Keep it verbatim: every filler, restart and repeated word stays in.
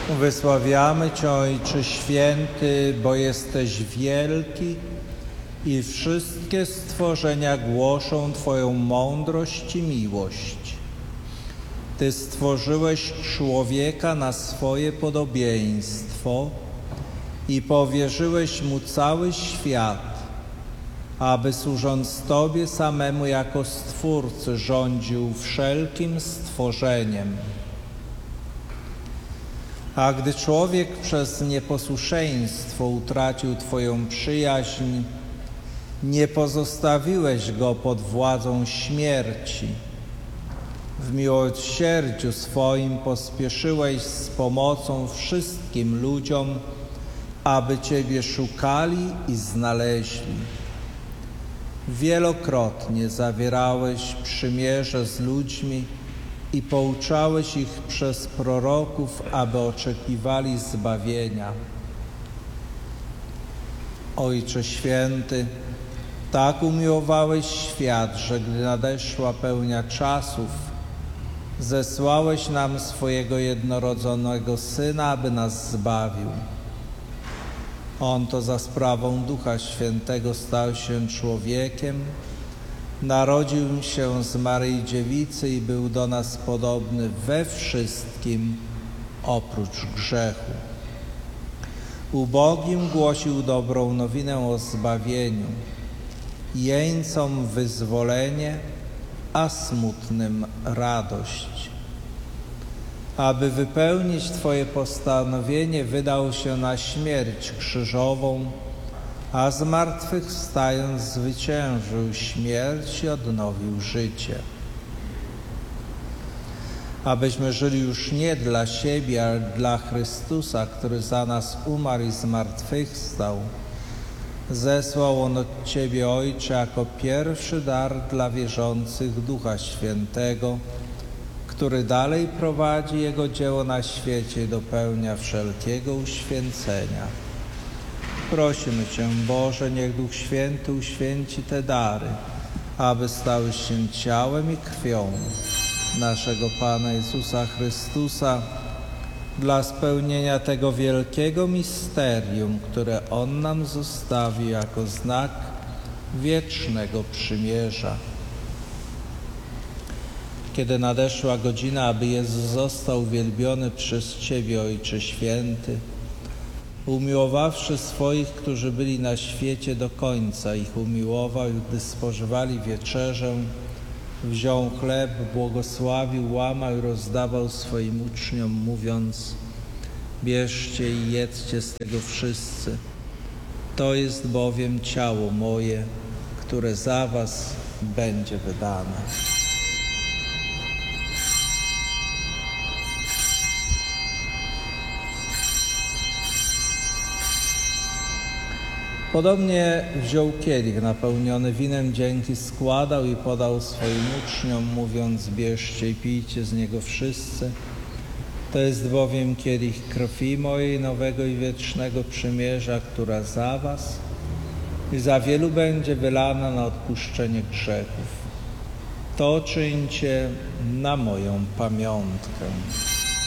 Wysławiamy Cię, Ojcze Święty, bo jesteś wielki i wszystkie stworzenia głoszą Twoją mądrość i miłość. Ty stworzyłeś człowieka na swoje podobieństwo i powierzyłeś mu cały świat, aby służąc Tobie samemu jako Stwórcy rządził wszelkim stworzeniem. A gdy człowiek przez nieposłuszeństwo utracił Twoją przyjaźń, nie pozostawiłeś go pod władzą śmierci. W miłosierdziu swoim pospieszyłeś z pomocą wszystkim ludziom, aby Ciebie szukali i znaleźli. Wielokrotnie zawierałeś przymierze z ludźmi i pouczałeś ich przez proroków, aby oczekiwali zbawienia. Ojcze Święty, tak umiłowałeś świat, że gdy nadeszła pełnia czasów, zesłałeś nam swojego jednorodzonego Syna, aby nas zbawił. On to za sprawą Ducha Świętego stał się człowiekiem, narodził się z Maryi Dziewicy i był do nas podobny we wszystkim, oprócz grzechu. Ubogim głosił dobrą nowinę o zbawieniu, jeńcom wyzwolenie, a smutnym radość. Aby wypełnić Twoje postanowienie, wydał się na śmierć krzyżową, a zmartwychwstając zwyciężył śmierć i odnowił życie. Abyśmy żyli już nie dla siebie, ale dla Chrystusa, który za nas umarł i zmartwychwstał, zesłał On od Ciebie, Ojcze, jako pierwszy dar dla wierzących Ducha Świętego, który dalej prowadzi Jego dzieło na świecie i dopełnia wszelkiego uświęcenia. Prosimy Cię, Boże, niech Duch Święty uświęci te dary, aby stały się ciałem i krwią naszego Pana Jezusa Chrystusa, dla spełnienia tego wielkiego misterium, które On nam zostawił jako znak wiecznego przymierza. Kiedy nadeszła godzina, aby Jezus został uwielbiony przez Ciebie, Ojcze Święty, umiłowawszy swoich, którzy byli na świecie do końca, ich umiłował, gdy spożywali wieczerzę, wziął chleb, błogosławił, łamał i rozdawał swoim uczniom, mówiąc: bierzcie i jedzcie z tego wszyscy. To jest bowiem ciało moje, które za was będzie wydane. Podobnie wziął kielich napełniony winem, dzięki składał i podał swoim uczniom, mówiąc: bierzcie i pijcie z niego wszyscy. To jest bowiem kielich krwi mojej nowego i wiecznego przymierza, która za was i za wielu będzie wylana na odpuszczenie grzechów. To czyńcie na moją pamiątkę.